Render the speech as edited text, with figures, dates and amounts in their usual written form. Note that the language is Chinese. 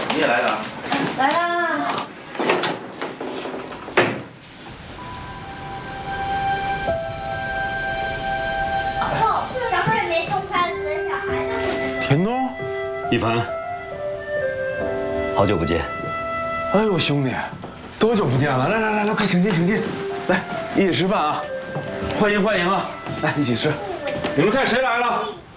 你也来了？ 来啦！ 哦，小慧没送餐给小孩呢。 田东， 一凡，好久不见。 哎呦，兄弟，多久不见了？来，快请进，请进，来一起吃饭啊！欢迎啊！来一起吃。你们看谁来了？